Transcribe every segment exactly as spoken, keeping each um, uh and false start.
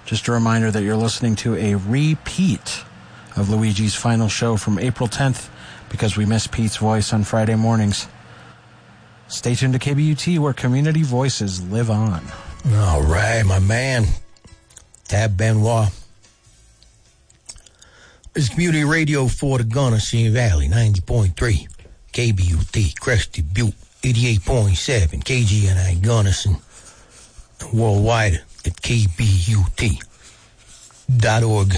Just a reminder that you're listening to a repeat of Luigi's final show from April tenth because we miss Pete's voice on Friday mornings. Stay tuned to K B U T where community voices live on. All right, my man, Tab Benoit. It's community radio for the Gunnison Valley, ninety point three. K B U T, Cresty Butte, eighty-eight point seven. K G N I Gunnison. Worldwide at K B U T dot org.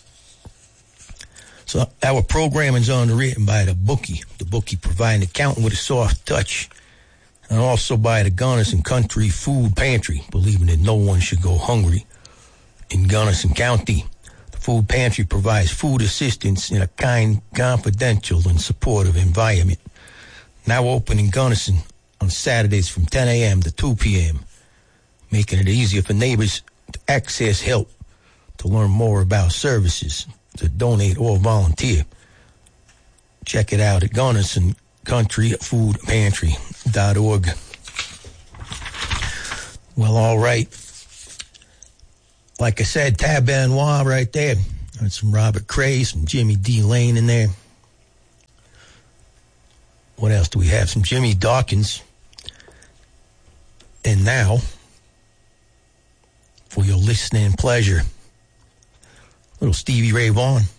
So our programming is underwritten by the Bookie. The Bookie providing accounting with a soft touch. And also by the Gunnison Country Food Pantry, believing that no one should go hungry in Gunnison County. The Food Pantry provides food assistance in a kind, confidential, and supportive environment. Now open in Gunnison on Saturdays from ten a.m. to two p.m., making it easier for neighbors to access help, to learn more about services, to donate or volunteer. Check it out at Gunnison Country Food Pantry dot org. Well, all right. Like I said, Tab Benoit right there. There's some Robert Cray, some Jimmy D. Lane in there. What else do we have? Some Jimmy Dawkins. And now, for your listening pleasure, little Stevie Ray Vaughan.